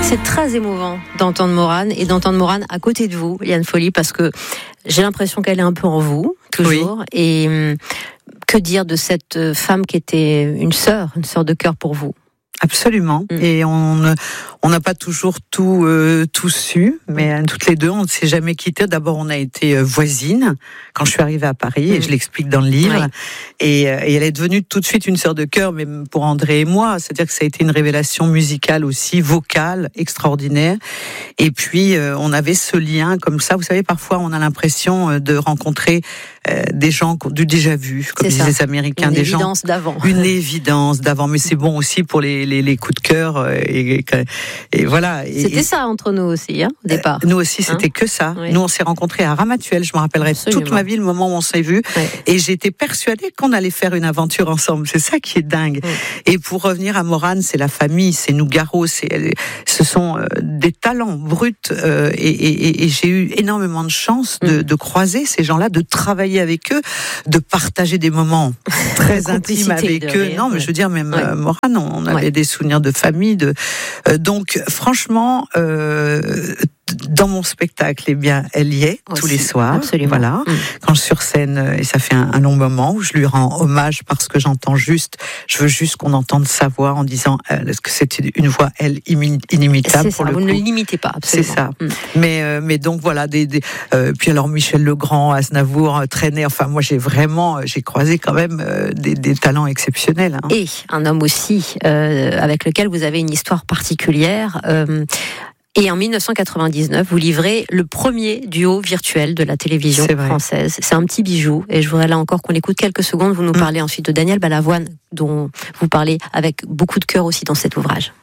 C'est très émouvant d'entendre Maurane et d'entendre Maurane à côté de vous, Liane Folly, parce que j'ai l'impression qu'elle est un peu en vous, toujours. Oui. Et que dire de cette femme qui était une sœur de cœur pour vous? Absolument. Et on n'a pas toujours tout su, mais toutes les deux, on ne s'est jamais quitté. D'abord, on a été voisines quand je suis arrivée à Paris, et je l'explique dans le livre. Oui. Et elle est devenue tout de suite une sœur de cœur, même pour André et moi. C'est-à-dire que ça a été une révélation musicale aussi, vocale, extraordinaire. Et puis, on avait ce lien comme ça. Vous savez, parfois, on a l'impression de rencontrer des gens du déjà vu, comme disaient les Américains, une des gens. Une évidence d'avant. Mais c'est bon aussi pour les coups de cœur et voilà. C'était ça entre nous aussi, au départ. Nous aussi, c'était que ça. Oui. Nous, on s'est rencontrés à Ramatuelle. Je me rappellerai toute ma vie le moment où on s'est vus. Oui. Et j'étais persuadée qu'on allait faire une aventure ensemble. C'est ça qui est dingue. Oui. Et pour revenir à Maurane, c'est la famille, c'est Nougaro, ce sont des talents bruts. Et j'ai eu énormément de chance de croiser ces gens-là, de travailler avec eux, de partager des moments très intimes avec eux. Non, mais je veux dire, même Maurane, on avait des souvenirs de famille. Donc, franchement, dans mon spectacle, eh bien, elle y est tous les soirs. Absolument. Voilà. Quand je suis sur scène, et ça fait un long moment où je lui rends hommage parce que je veux juste qu'on entende sa voix en disant est-ce que c'était une voix, inimitable. C'est ça, vous ne l'imitez pas, absolument. C'est ça. Mais donc voilà, puis alors Michel Legrand, Aznavour, traîné. Enfin, moi, j'ai croisé quand même des talents exceptionnels. Hein. Et un homme aussi avec lequel vous avez une histoire particulière. Et en 1999, vous livrez le premier duo virtuel de la télévision française. C'est un petit bijou. Et je voudrais là encore qu'on écoute quelques secondes. Vous nous parlez ensuite de Daniel Balavoine, dont vous parlez avec beaucoup de cœur aussi dans cet ouvrage.